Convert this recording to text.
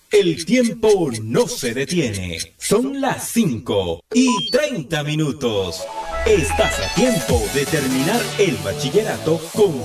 El tiempo no se detiene. Son las 5:30. Estás a tiempo de terminar el bachillerato con